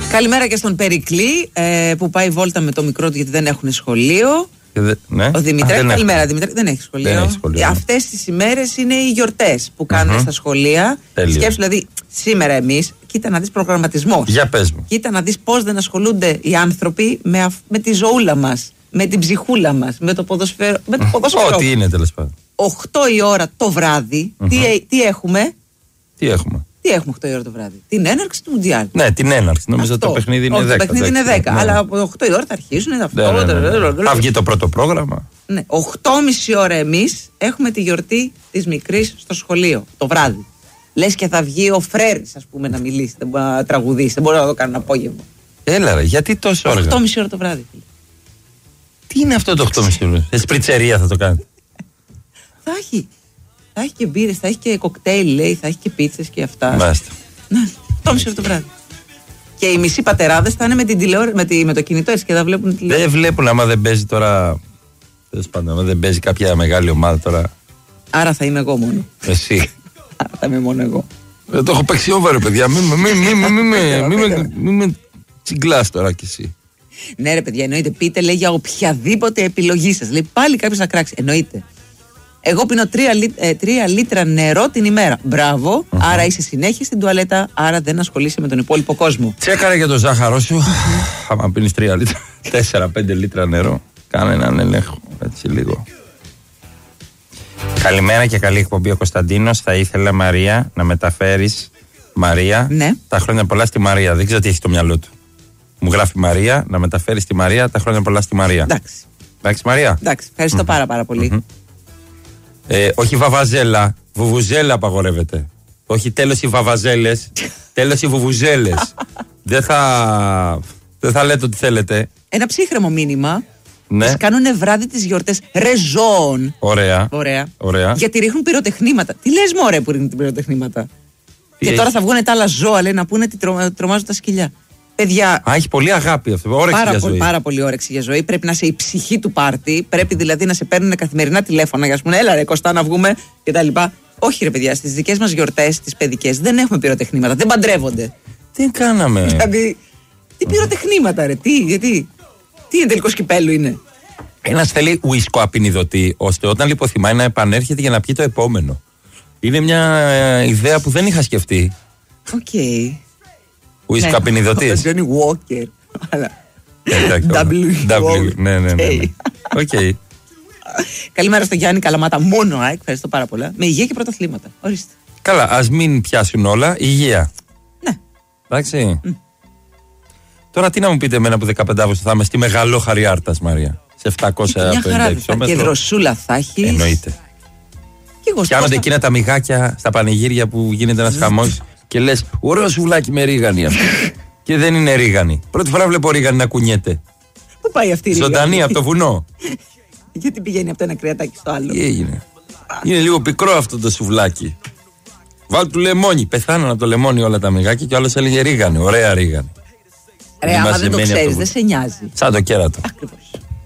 Καλημέρα και στον Περικλή που πάει βόλτα με το μικρό του γιατί δεν έχουν σχολείο. Ναι. Ο Δημητράκη, καλημέρα. Δημητράκη, δεν έχει σχολείο. Αυτές τις ημέρες είναι οι γιορτές που κάνουν στα σχολεία. Σκέψου δηλαδή, σήμερα εμείς, κοίτα να δεις προγραμματισμός. Για πες μου. Κοίτα να δεις πώς δεν ασχολούνται οι άνθρωποι με τη ζωούλα μας, με την ψυχούλα μας, με το ποδοσφαίρο. Ό,τι είναι τέλος πάντων. 8 η ώρα το βράδυ, τι έχουμε. Τι έχουμε. Τι έχουμε 8 η ώρα το βράδυ? Την έναρξη του Μουντιάλ. Ναι, την έναρξη. Νομίζω ότι το παιχνίδι είναι 10. Το παιχνίδι είναι 10. Ναι. Αλλά από 8 η ώρα θα αρχίσουν. Θα βγει το πρώτο πρόγραμμα. Ναι. 8.30 ώρα εμείς έχουμε τη γιορτή της μικρής στο σχολείο το βράδυ. Λες και θα βγει ο Φρέρης, ας πούμε, να μιλήσει, να τραγουδήσει. Δεν μπορεί να το κάνει ένα απόγευμα. Έλα, ρε, γιατί τόσο ώρα? 8.30 ώρα το βράδυ. Τι είναι αυτό το 8.30 ώρα? Εσπριτσερία θα το κάνετε? Θα έχει. Θα έχει και μπύρες, θα έχει και κοκτέιλ, λέει, θα έχει και πίτσες και αυτά. Μάλιστα. Ναι, 8.30 ώρα το βράδυ. Και οι μισοί πατεράδες θα είναι με το κινητό έτσι και θα βλέπουν τηλεόραση. Δεν βλέπουν άμα δεν παίζει τώρα. Τέλος πάντων, άμα δεν παίζει κάποια μεγάλη ομάδα τώρα. Άρα θα είμαι εγώ μόνο. Εσύ. Άρα θα είμαι μόνο εγώ. Δεν το έχω παίξει over, παιδιά. Μην με τσιγκλάς τώρα κι εσύ. Ναι, ρε παιδιά, εννοείται. Πείτε, λέει, για οποιαδήποτε επιλογή σας. Λέει πάλι κάποιος να κράξει. Εννοείται. Εγώ πίνω 3 λίτρα νερό την ημέρα. Μπράβο. Άρα είσαι συνέχεια στην τουαλέτα. Άρα δεν ασχολείσαι με τον υπόλοιπο κόσμο. Τσέκαρε για το ζάχαρό σου. Άμα πίνεις 3 λίτρα, 4-5 λίτρα νερό, κάνε έναν ελέγχο. Έτσι λίγο. Καλημέρα και καλή εκπομπή ο Κωνσταντίνος. Θα ήθελα, Μαρία, να μεταφέρεις, Μαρία, ναι, τα χρόνια πολλά στη Μαρία. Δεν ξέρω τι έχει στο μυαλό του. Μου γράφει Μαρία, να μεταφέρεις στη Μαρία τα χρόνια πολλά στη Μαρία. Εντάξει, Μαρία. Εντάξει, ευχαριστώ πάρα πολύ. Όχι βαβαζέλα, βουβουζέλα απαγορεύεται. Όχι τέλος οι βαβαζέλες, τέλος οι βουβουζέλες. Δεν θα λέτε ό,τι θέλετε. Ένα ψύχρεμο μήνυμα. Ναι. Τις κάνουνε βράδυ τις γιορτές ρεζόν. Ωραία. Γιατί ρίχνουν πυροτεχνήματα. Τι λες μωρέ που ρίχνουν πυροτεχνήματα? Και τώρα θα βγουν τα άλλα ζώα, λέει, να πούνε τι τρομάζουν τα σκυλιά. Παιδιά, έχει πολύ αγάπη αυτό. Όρεξη για ζωή. Πάρα πολύ όρεξη για ζωή. Πρέπει να είσαι η ψυχή του πάρτι. Πρέπει δηλαδή να σε παίρνουν καθημερινά τηλέφωνα για να σου πούνε έλα ρε Κωστά να βγούμε κτλ. Όχι ρε παιδιά, στις δικές μας γιορτές, τις παιδικές, δεν έχουμε πυροτεχνήματα. Δεν παντρεύονται. Τι κάναμε? Δηλαδή, τι πυροτεχνήματα ρε, γιατί. Τι είναι τελικό κυπέλου είναι? Ένας θέλει ουίσκο απεινιδωτή, ώστε όταν λιποθυμάει να επανέρχεται για να πιει το επόμενο. Είναι μια ιδέα που δεν είχα σκεφτεί. Οκ. Ουίσκο απεινιδωτής. Δεν είναι Walker. W. Ναι. Οκ. Καλημέρα στο Γιάννη Καλαμάτα. Μόνο ευχαριστώ πάρα πολλά. Με υγεία και πρωταθλήματα. Ορίστε. Καλά, ας μην πιάσουν όλα. Υγεία. Ναι. Εντάξει. Τώρα τι να μου πείτε εμένα που 15 Αύγουστο θα είμαι στη Μεγαλόχαρη Άρτας, Μαρία. Σε 750 χιλιόμετρα. Και δροσούλα θα έχει. Εννοείται. Πιάνονται εκείνα τα μυγάκια στα πανηγύρια που γίνεται ένας χαμός και λες ωραίο σουβλάκι με ρίγανη αυτό. Και δεν είναι ρίγανη. Πρώτη φορά βλέπω ρίγανη να κουνιέται. Πού πάει αυτή η ρίγανη? Ζωντανή από το βουνό. Γιατί πηγαίνει από το ένα κρεατάκι στο άλλο? Τι έγινε? Είναι λίγο πικρό αυτό το σουβλάκι. Βάλ του λεμόνι. Πεθάναν από το λεμόνι όλα τα μυγάκια και ο άλλος έλεγε ρίγανη. Ωραία ρίγανη. Ρε, άμα δεν το ξέρεις, δεν σε νοιάζει. Σαν το κέρατο. Ακριβώς.